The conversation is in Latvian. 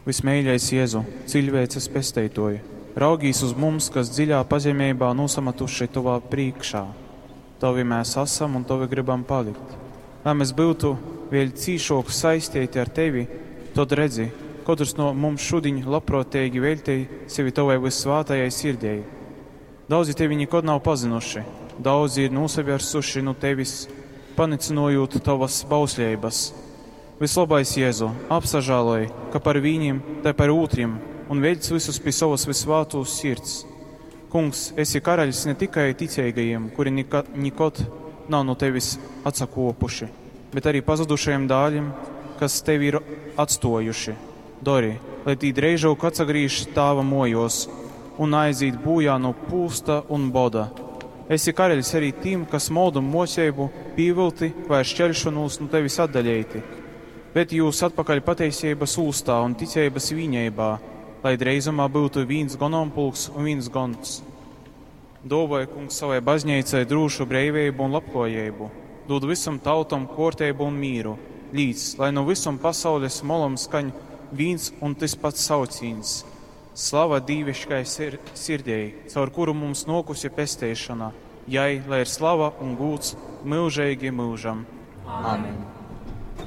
Vismīļais Jēzu, cilvēces pesteitoji, raugīs uz mums, kas dziļā pazemībā nosamatuši tuvā priekšā. Tovi mēs esam un tovi gribam palikt. Lai mēs būtu vēl cīšāk saistīti ar tevi, tad redzi, katrs no mums šodien labprātīgi veltīja sevi tavai vissvētajai sirdei. Daudzi tevi nekad nav pazinuši, daudzi ir nosavērsuši no tevis, panicinojot tavas bauslības. Vislabais Jēzu, apsažāloj, ka par viņiem, tā par otriem, un velc visus pie savas visvētos sirds. Kungs, esi karaļs ne tikai ticīgajiem, kuri nekad nav no tevis atsakopuši, bet arī pazudušajiem dāļiem, kas tevi ir atstojuši. Dori, lai tī dreižauk atsagrīž tāva mojos un aiziet bojā no pūsta un boda. Esi karaļs arī tiem, kas maldu moceibu pīvilti vai šķelšanos no tevis atdaļēti, bet jūs atpakaļ pateicības ūstā un ticības viņeibā, lai dreizumā būtu viens gonompulks un viens gons. Dovai, Kungs, savai baznīcai drūšu breivību un labklājību, dod visam tautam kārtību un mīru, līdz, lai no visam pasaules molam skaņ viens un tas pats saucīns. Slava dīviškai sirdei, caur kuru mums nokusi pestēšana, jai, lai ir slava un gūts mūžīgi mūžam. Amen.